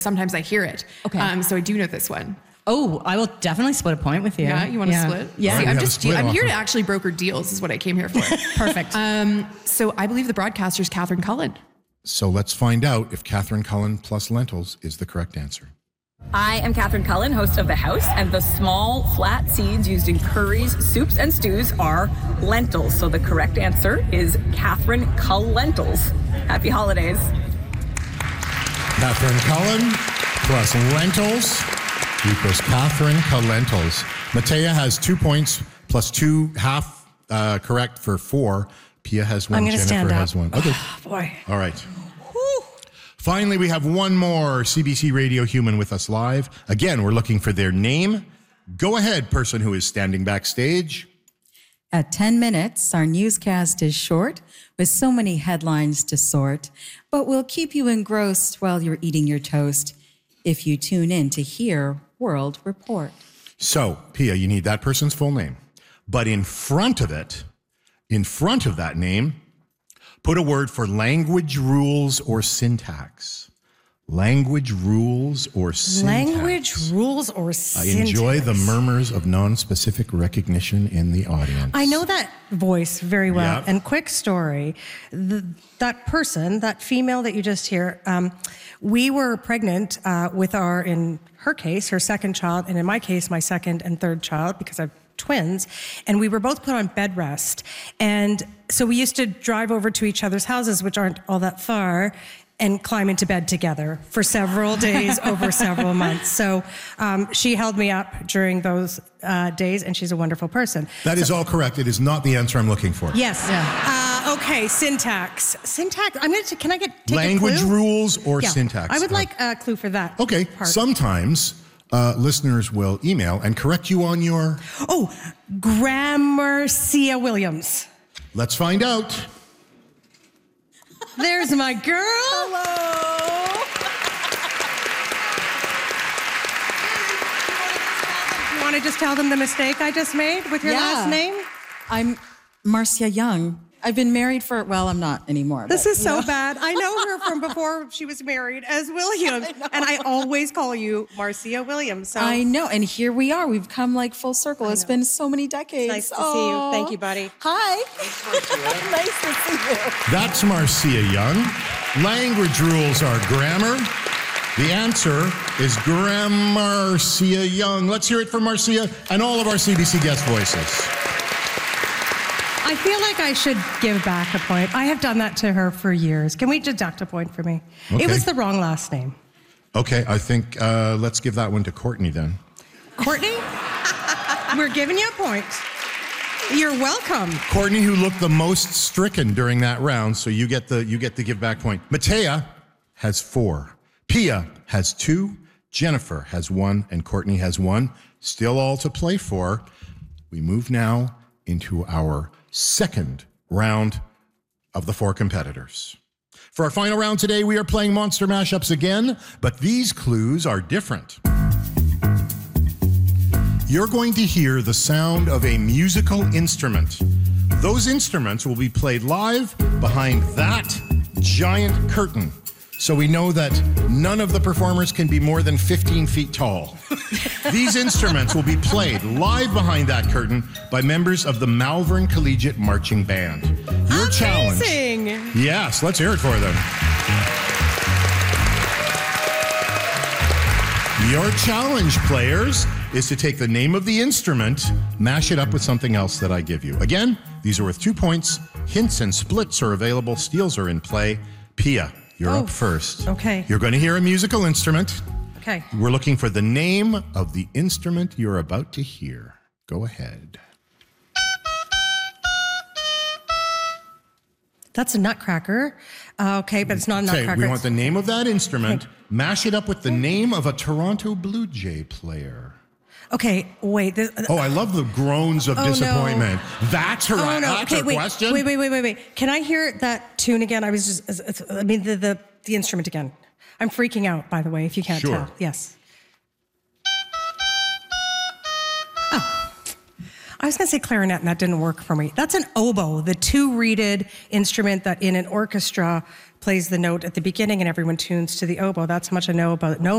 sometimes I hear it. Okay. So I do know this one. Oh, I will definitely split a point with you. Yeah, you want to split? Yeah. See, I'm here to actually broker deals is what I came here for. Perfect. So I believe the broadcaster is Catherine Cullen. So let's find out if Catherine Cullen plus lentils is the correct answer. I am Catherine Cullen, host of The House, and the small, flat seeds used in curries, soups, and stews are lentils. So the correct answer is Catherine Cullentils. Happy holidays. Catherine Cullen plus lentils equals Catherine Cullentils. Matea has 2 points plus 2 half correct for 4. Pia has 1. I'm going to stand up. Has 1. Okay. Oh, boy. All right. Whew. Finally, we have one more CBC Radio human with us live. Again, we're looking for their name. Go ahead, person who is standing backstage. At 10 minutes, our newscast is short with so many headlines to sort, but we'll keep you engrossed while you're eating your toast if you tune in to hear World Report. So, Pia, you need that person's full name. But in front of that name, put a word for language rules or syntax. Language rules or syntax. Language rules or syntax. I enjoy the murmurs of non-specific recognition in the audience. I know that voice very well. Yep. And quick story, that person, that female that you just hear, we were pregnant with in her case, her second child, and in my case, my second and third child, because I've twins, and we were both put on bed rest. And so we used to drive over to each other's houses, which aren't all that far, and climb into bed together for several days over several months. So she held me up during those days, and she's a wonderful person. That is all correct. It is not the answer I'm looking for. Yes. Yeah. Okay, syntax. Syntax, can I take language a clue? rules or syntax? I would like a clue for that. Okay, part. sometimes listeners will email and correct you on your... Oh, Gramercia Williams. Let's find out. There's my girl. Hello. You want to just tell them the mistake I just made with your last name? I'm Marcia Young. I've been married for, well, I'm not anymore. This is so bad. I know her from before she was married as Williams. And I always call you Marcia Williams. So. I know, and here we are. We've come like full circle. It's been so many decades. It's nice to see you. Thank you, buddy. Hi. Nice to see you. That's Marcia Young. Language rules are grammar. The answer is Gramercia Young. Let's hear it for Marcia and all of our CBC guest voices. I feel like I should give back a point. I have done that to her for years. Can we deduct a point for me? Okay. It was the wrong last name. Okay, I think let's give that one to Courtney then. Courtney? We're giving you a point. You're welcome. Courtney, who looked the most stricken during that round, so you get the give back point. Matea has 4. Pia has 2. Jennifer has 1, and Courtney has 1. Still all to play for. We move now into our second round of the 4 competitors. For our final round today, we are playing Monster Mashups again, but these clues are different. You're going to hear the sound of a musical instrument. Those instruments will be played live behind that giant curtain. So we know that none of the performers can be more than 15 feet tall. These instruments will be played live behind that curtain by members of the Malvern Collegiate Marching Band. Your challenge. Amazing. Yes, let's hear it for them. Your challenge, players, is to take the name of the instrument, mash it up with something else that I give you. Again, these are worth 2 points. Hints and splits are available. Steals are in play. Pia, you're up first. Okay. You're going to hear a musical instrument. Okay. We're looking for the name of the instrument you're about to hear. Go ahead. That's a nutcracker. Okay, but it's not a nutcracker. We want the name of that instrument. Okay. Mash it up with the name of a Toronto Blue Jay player. Okay, wait. I love the groans of disappointment. No. That's her, that's her question? Wait. Can I hear that tune again? The instrument again. I'm freaking out, by the way, if you can't tell. Yes. Oh. I was going to say clarinet, and that didn't work for me. That's an oboe, the 2-reeded instrument that in an orchestra plays the note at the beginning and everyone tunes to the oboe. That's how much I know about it.